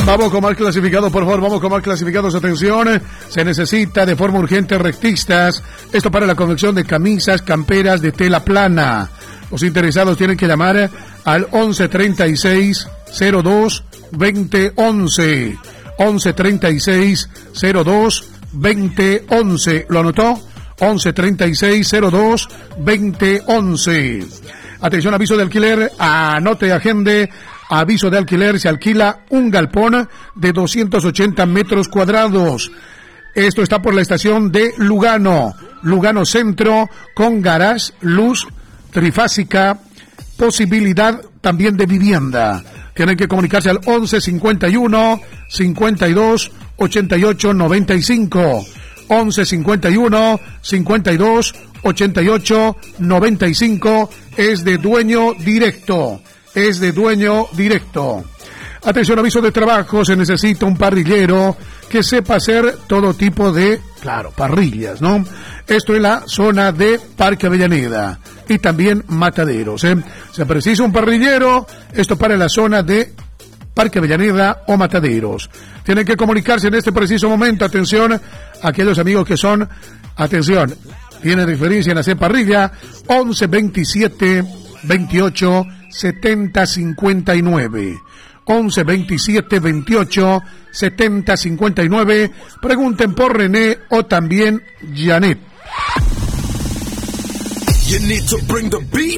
Vamos con más clasificados, por favor, vamos con más clasificados, atención, se necesita de forma urgente rectistas, esto para la confección de camisas, camperas de tela plana. Los interesados tienen que llamar al 1136 02 2011, 1136 02 2011, ¿lo anotó? 1136 02 2011. Atención, aviso de alquiler, anote, agende. Aviso de alquiler, se alquila un galpón de 280 metros cuadrados. Esto está por la estación de Lugano, Lugano Centro, con garage, luz, trifásica, posibilidad también de vivienda. Tienen que comunicarse al 11 51 52 88 95. 11 51 52 88 95. Es de dueño directo. Es de dueño directo. Atención, aviso de trabajo, se necesita un parrillero que sepa hacer todo tipo de, claro, parrillas, ¿no? Esto es la zona de Parque Avellaneda y también Mataderos, Se precisa un parrillero, esto para la zona de Parque Avellaneda o Mataderos. Tienen que comunicarse en este preciso momento, atención, aquellos amigos que son, atención, tienen referencia en hacer parrilla, 11 27 28 70 59, 11 27 28 70 59. Pregunten por René o también Janet. You need to bring the beat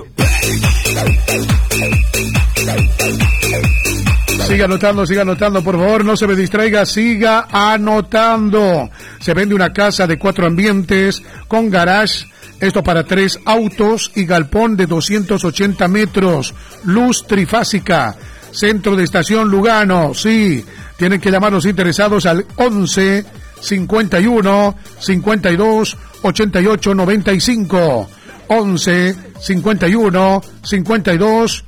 back. Siga anotando, por favor, no se me distraiga, siga anotando. Se vende una casa de 4 ambientes con garage. Esto para 3 autos y galpón de 280 metros. Luz trifásica. Centro de estación Lugano. Sí, tienen que llamar los interesados al 11 51 52 88 95. 11 51 52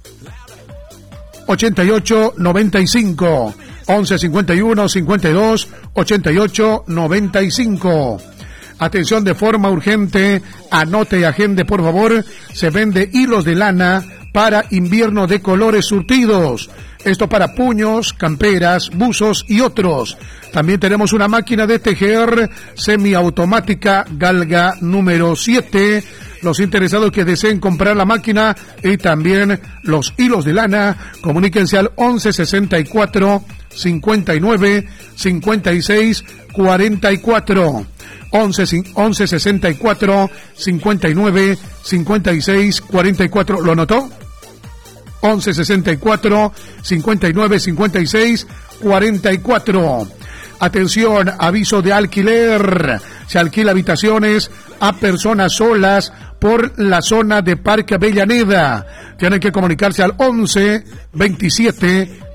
88 95. 11 51 52 88 95. Atención, de forma urgente, anote y agende, por favor. Se vende hilos de lana para invierno de colores surtidos. Esto para puños, camperas, buzos y otros. También tenemos una máquina de tejer semiautomática Galga número 7. Los interesados que deseen comprar la máquina y también los hilos de lana, comuníquense al 11 64 59 56 44. 11 64 59 56 44. ¿Lo anotó? 11 64 59 56 44. Atención, aviso de alquiler. Se alquila habitaciones a personas solas por la zona de Parque Avellaneda. Tienen que comunicarse al 11 27